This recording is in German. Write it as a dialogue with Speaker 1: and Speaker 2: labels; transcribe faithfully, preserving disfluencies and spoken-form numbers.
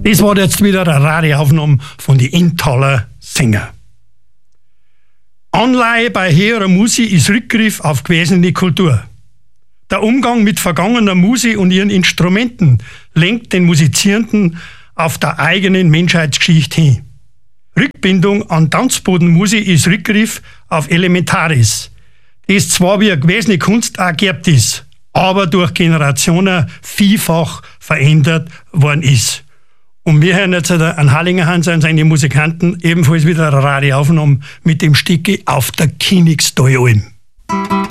Speaker 1: Das war jetzt wieder eine Radioaufnahme von den Inntaler Sänger. Anleihe bei höherer Musik ist Rückgriff auf gewesene Kultur. Der Umgang mit vergangener Musik und ihren Instrumenten lenkt den Musizierenden auf der eigenen Menschheitsgeschichte hin. Rückbindung an Tanzbodenmusik ist Rückgriff auf Elementaris, das zwar wie eine gewesene Kunst auch geerbt ist, aber durch Generationen vielfach verändert worden ist. Und wir hören jetzt an Hallinger Hans und seine Musikanten ebenfalls wieder eine Radioaufnahme mit dem Stücke auf der Königstallalm.